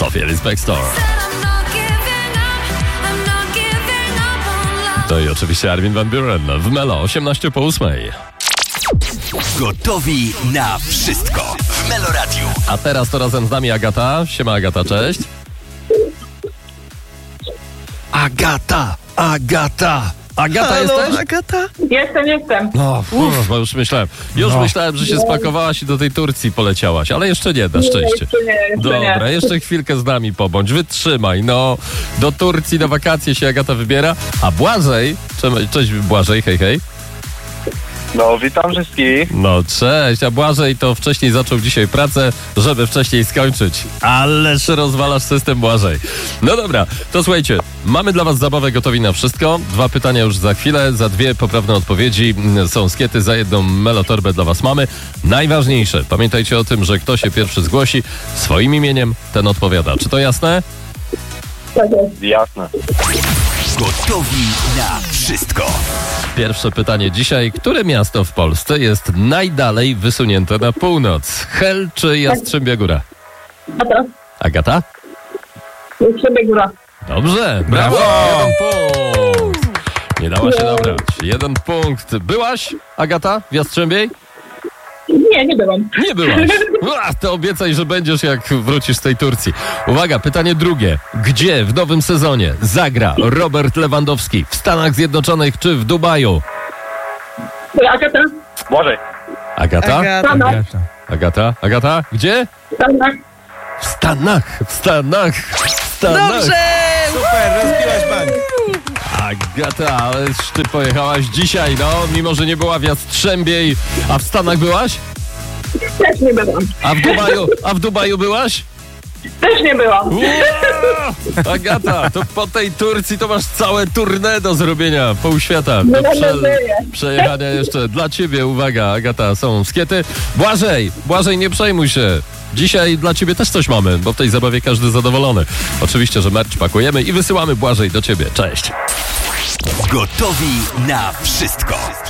Sophia Ellis-Bextor. To i oczywiście Armin van Buuren w Melo 8:18. Gotowi na wszystko w Melo Radiu. A teraz to razem z nami Agata. Siema Agata, cześć. Agata! Agata, Halo, jesteś? Agata? Jestem. No, bo już myślałem, że się spakowałaś i do tej Turcji poleciałaś, ale jeszcze nie, na szczęście. Dobra, jeszcze chwilkę z nami pobądź, wytrzymaj, no. Do Turcji na wakacje się Agata wybiera, a Błażej, cześć Błażej, hej. No, witam wszystkich. No cześć, a Błażej to wcześniej zaczął dzisiaj pracę, żeby wcześniej skończyć. Ależ rozwalasz system, Błażej. No dobra, to słuchajcie, mamy dla was zabawę Gotowi na wszystko. 2 pytania już za chwilę, za 2 poprawne odpowiedzi są skiety, za 1 melotorbę dla was mamy. Najważniejsze, pamiętajcie o tym, że kto się pierwszy zgłosi swoim imieniem, ten odpowiada. Czy to jasne? Tak jest. Jasne. Gotowi na wszystko. Pierwsze pytanie dzisiaj. Które miasto w Polsce jest najdalej wysunięte na północ? Hel czy Jastrzębia Góra? Agata? Góra. Dobrze, brawo! 1 punkt. Nie dała się nabrać. 1 punkt. Byłaś, Agata, w Jastrzębiej? Nie byłam. Nie byłaś. To obiecaj, że będziesz, jak wrócisz z tej Turcji. Uwaga, pytanie drugie. Gdzie w nowym sezonie zagra Robert Lewandowski? W Stanach Zjednoczonych czy w Dubaju? Agata? Może. Agata? Agata. Agata? Gdzie? Stanach. W Stanach. Dobrze! Super, rozbiłaś bank. Agata, ależ ty pojechałaś dzisiaj, no, mimo że nie była w Jastrzębiej, a w Stanach byłaś? Też nie byłam. A w Dubaju byłaś? Też nie byłam. Agata, to po tej Turcji to masz całe tournée do zrobienia, pół świata. No, Do mam nadzieję. przejechania jeszcze dla ciebie, uwaga, Agata, są skiety. Błażej, nie przejmuj się. Dzisiaj dla ciebie też coś mamy, bo w tej zabawie każdy zadowolony. Oczywiście, że merch pakujemy i wysyłamy, Błażej, do ciebie. Cześć. Gotowi na wszystko.